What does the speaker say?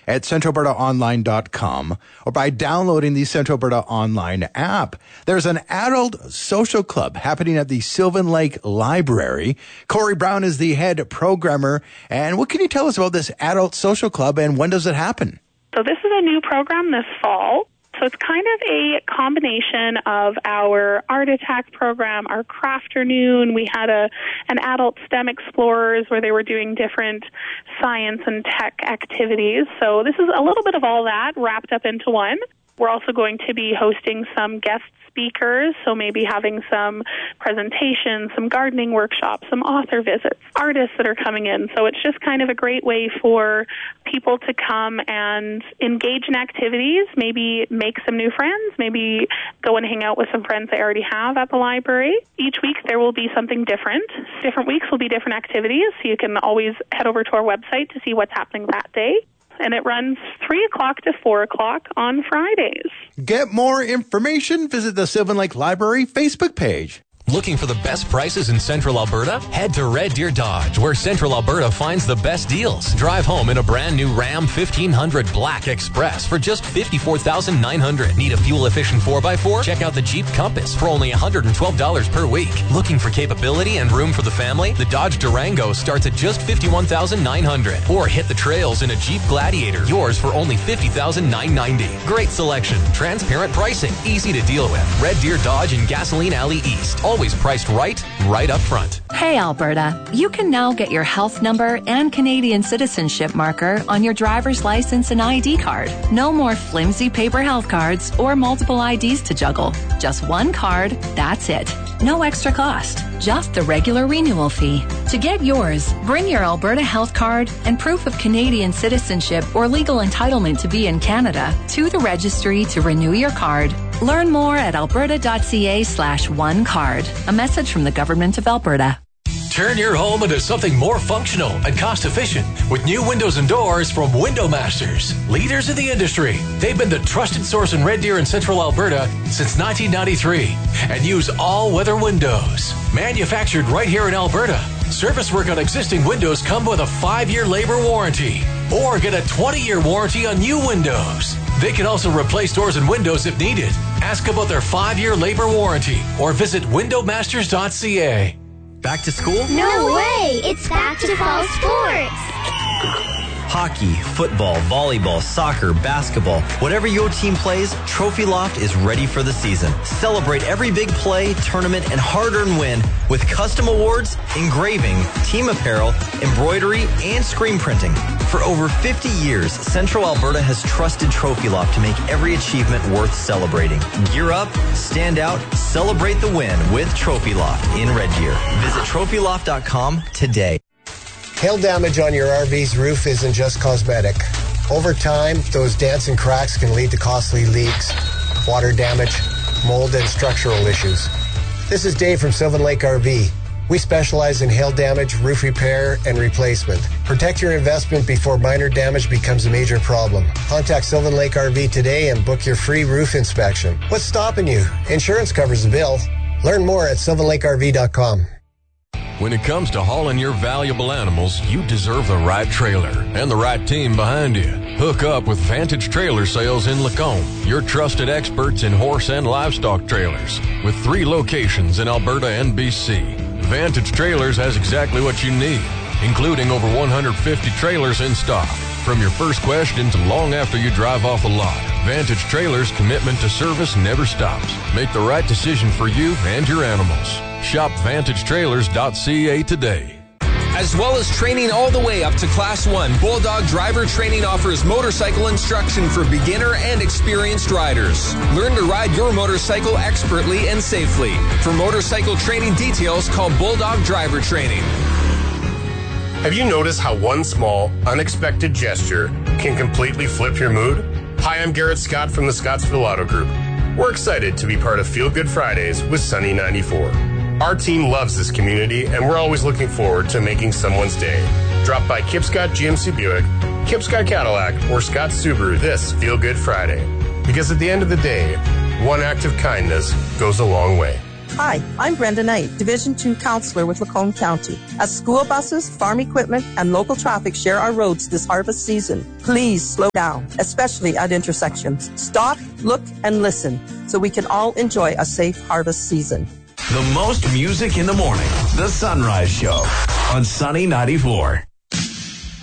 at centralbertaonline.com or by downloading the Central Alberta Online app. There's an adult social club happening at the Sylvan Lake Library. Corey Brown is the head programmer. And what can you tell us about this adult social club and when does it happen? So this is a new program this fall. So it's kind of a combination of our Art Attack program, our Crafternoon. We had an adult STEM Explorers where they were doing different science and tech activities. So this is a little bit of all that wrapped up into one. We're also going to be hosting some guest speakers, so maybe having some presentations, some gardening workshops, some author visits, artists that are coming in. So it's just kind of a great way for people to come and engage in activities, maybe make some new friends, maybe go and hang out with some friends they already have at the library. Each week there will be something different. Different weeks will be different activities, so you can always head over to our website to see what's happening that day. And it runs 3 o'clock to 4 o'clock on Fridays. Get more information, visit the Sylvan Lake Library Facebook page. Looking for the best prices in Central Alberta? Head to Red Deer Dodge, where Central Alberta finds the best deals. Drive home in a brand new Ram 1500 Black Express for just $54,900. Need a fuel-efficient 4x4? Check out the Jeep Compass for only $112 per week. Looking for capability and room for the family? The Dodge Durango starts at just $51,900. Or hit the trails in a Jeep Gladiator, yours for only $50,990. Great selection, transparent pricing, easy to deal with. Red Deer Dodge in Gasoline Alley East. Always priced right up front. Hey, Alberta. You can now get your health number and Canadian citizenship marker on your driver's license and ID card. No more flimsy paper health cards or multiple IDs to juggle. Just one card, that's it. No extra cost, just the regular renewal fee. To get yours, bring your Alberta health card and proof of Canadian citizenship or legal entitlement to be in Canada to the registry to renew your card. Learn more at alberta.ca/onecard. A message from the Government of Alberta. Turn your home into something more functional and cost-efficient with new windows and doors from Window Masters. Leaders in the industry, they've been the trusted source in Red Deer and Central Alberta since 1993 and use all-weather windows. Manufactured right here in Alberta. Service work on existing windows come with a 5-year labor warranty or get a 20-year warranty on new windows. They can also replace doors and windows if needed. Ask about their 5-year labor warranty or visit windowmasters.ca. Back to school? No way! It's back to fall sports! Hockey, football, volleyball, soccer, basketball, whatever your team plays, Trophy Loft is ready for the season. Celebrate every big play, tournament, and hard-earned win with custom awards, engraving, team apparel, embroidery, and screen printing. For over 50 years, Central Alberta has trusted Trophy Loft to make every achievement worth celebrating. Gear up, stand out, celebrate the win with Trophy Loft in Red Deer. Visit trophyloft.com today. Hail damage on your RV's roof isn't just cosmetic. Over time, those dents and cracks can lead to costly leaks, water damage, mold, and structural issues. This is Dave from Sylvan Lake RV. We specialize in hail damage, roof repair, and replacement. Protect your investment before minor damage becomes a major problem. Contact Sylvan Lake RV today and book your free roof inspection. What's stopping you? Insurance covers the bill. Learn more at sylvanlakerv.com. When it comes to hauling your valuable animals, you deserve the right trailer and the right team behind you. Hook up with Vantage Trailer Sales in Lacombe, your trusted experts in horse and livestock trailers. With 3 locations in Alberta and BC, Vantage Trailers has exactly what you need, including over 150 trailers in stock. From your first question to long after you drive off the lot, Vantage Trailers' commitment to service never stops. Make the right decision for you and your animals. Shop VantageTrailers.ca today. As well as training all the way up to Class 1, Bulldog Driver Training offers motorcycle instruction for beginner and experienced riders. Learn to ride your motorcycle expertly and safely. For motorcycle training details, call Bulldog Driver Training. Have you noticed how one small, unexpected gesture can completely flip your mood? Hi, I'm Garrett Scott from the Scottsville Auto Group. We're excited to be part of Feel Good Fridays with Sunny 94. Our team loves this community, and we're always looking forward to making someone's day. Drop by Kip Scott GMC Buick, Kip Scott Cadillac, or Scott Subaru this Feel Good Friday. Because at the end of the day, one act of kindness goes a long way. Hi, I'm Brenda Knight, Division 2 Counselor with Lacombe County. As school buses, farm equipment, and local traffic share our roads this harvest season, please slow down, especially at intersections. Stop, look, and listen so we can all enjoy a safe harvest season. The most music in the morning. The Sunrise Show on Sunny 94.